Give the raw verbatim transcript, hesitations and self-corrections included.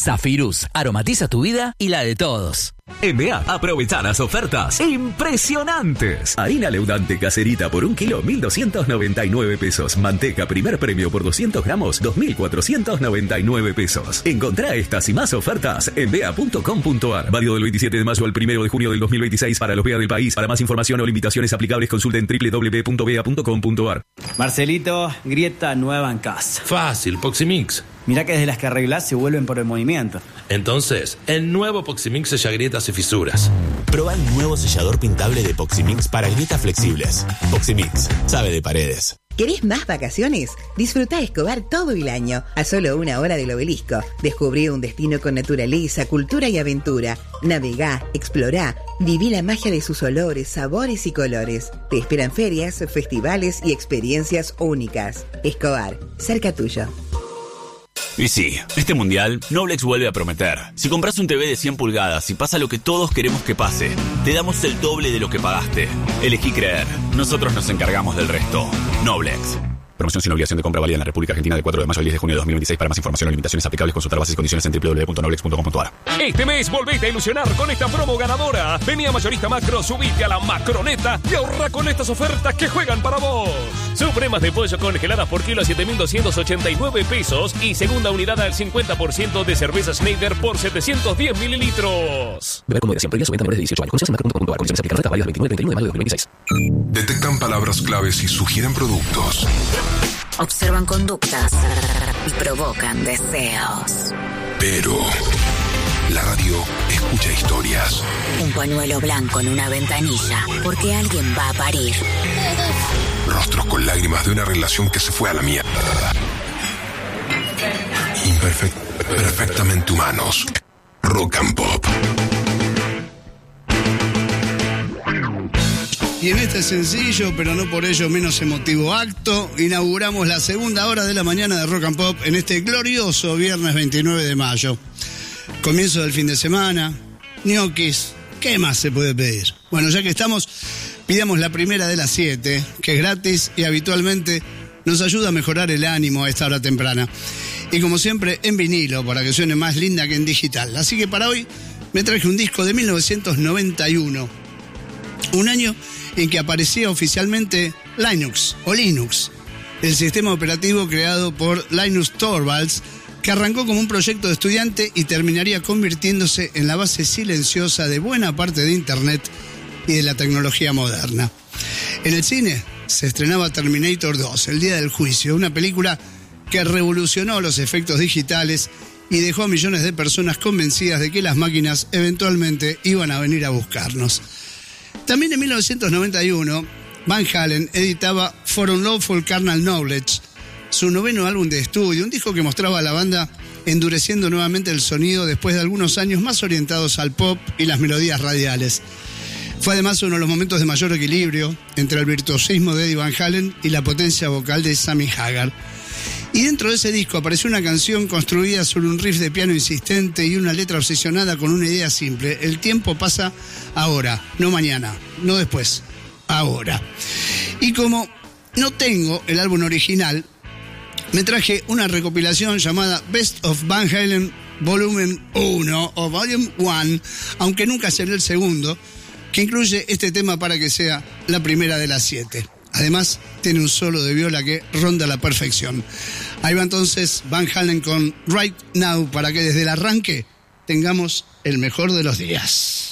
Zafirus, aromatiza tu vida y la de todos. En B A, aprovecha las ofertas impresionantes. Harina leudante caserita por un kilo, mil doscientos noventa y nueve pesos. Manteca primer premio por doscientos gramos, dos mil cuatrocientos noventa y nueve pesos. Encontrá estas y más ofertas en b a punto com punto a r. Válido del veintisiete de mayo al primero de junio del dos mil veintiséis para los B A del país. Para más información o limitaciones aplicables, consulten doble u doble u doble u punto b a punto com punto a r. Marcelito, grieta nueva en casa. Fácil, Poximix. Mirá que desde las que arreglás se vuelven por el movimiento. Entonces, el nuevo Poximix sella grietas y fisuras. Proba el nuevo sellador pintable de Poximix para grietas flexibles. Poximix, sabe de paredes. ¿Querés más vacaciones? Disfrutá Escobar todo el año, a solo una hora del Obelisco. Descubrí un destino con naturaleza, cultura y aventura. Navegá, explorá, viví la magia de sus olores, sabores y colores. Te esperan ferias, festivales y experiencias únicas. Escobar, cerca tuyo. Y sí, este mundial, Noblex vuelve a prometer. Si compras un T V de cien pulgadas y pasa lo que todos queremos que pase, te damos el doble de lo que pagaste. Elegí creer. Nosotros nos encargamos del resto. Noblex. Promoción sin obligación de compra válida en la República Argentina del cuatro de mayo al diez de junio de dos mil veintiséis. Para más información o limitaciones aplicables, consultar bases y condiciones en doble u doble u doble u punto noblex punto com punto a r. Este mes volvete a ilusionar con esta promo ganadora. Vení a Mayorista Macro, subite a la Macroneta y ahorra con estas ofertas que juegan para vos. Supremas de pollo congeladas por kilo a siete mil doscientos ochenta y nueve pesos y segunda unidad al cincuenta por ciento de cerveza Schneider por setecientos diez mililitros. Beber con moderación, prohibida su venta a menores de dieciocho años. Condiciones en macro punto com punto a r. Condiciones aplican. Ofertas válidas veintinueve y treinta y uno de mayo de dos mil veintiséis. Detectan palabras claves y sugieren productos. Observan conductas y provocan deseos. Pero la radio escucha historias. Un pañuelo blanco en una ventanilla porque alguien va a parir. Rostros con lágrimas de una relación que se fue a la mierda. Imperfect, perfectamente humanos. Rock and Pop. Y en este sencillo, pero no por ello menos emotivo acto, inauguramos la segunda hora de la mañana de Rock and Pop en este glorioso viernes veintinueve de mayo. Comienzo del fin de semana, ñoquis, ¿qué más se puede pedir? Bueno, ya que estamos, pidamos la primera de las siete, que es gratis y habitualmente nos ayuda a mejorar el ánimo a esta hora temprana. Y como siempre, en vinilo, para que suene más linda que en digital. Así que para hoy me traje un disco de mil novecientos noventa y uno, un año en que aparecía oficialmente Linux o Linux, el sistema operativo creado por Linus Torvalds, que arrancó como un proyecto de estudiante y terminaría convirtiéndose en la base silenciosa de buena parte de Internet y de la tecnología moderna. En el cine se estrenaba Terminator dos, El Día del Juicio, una película que revolucionó los efectos digitales y dejó a millones de personas convencidas de que las máquinas eventualmente iban a venir a buscarnos. También en mil novecientos noventa y uno, Van Halen editaba For Unlawful Carnal Knowledge, su noveno álbum de estudio, un disco que mostraba a la banda endureciendo nuevamente el sonido después de algunos años más orientados al pop y las melodías radiales. Fue además uno de los momentos de mayor equilibrio entre el virtuosismo de Eddie Van Halen y la potencia vocal de Sammy Hagar. Y dentro de ese disco apareció una canción construida sobre un riff de piano insistente y una letra obsesionada con una idea simple: el tiempo pasa ahora, no mañana, no después, ahora. Y como no tengo el álbum original, me traje una recopilación llamada Best of Van Halen Volumen uno o Volume uno, aunque nunca será el segundo, que incluye este tema para que sea la primera de las siete. Además, tiene un solo de viola que ronda la perfección. Ahí va entonces Van Halen con Right Now, para que desde el arranque tengamos el mejor de los días.